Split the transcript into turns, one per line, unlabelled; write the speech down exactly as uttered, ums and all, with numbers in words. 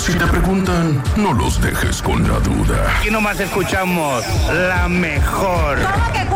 Si te preguntan, no los dejes con la duda.
Aquí nomás escuchamos la mejor.
¿Cómo que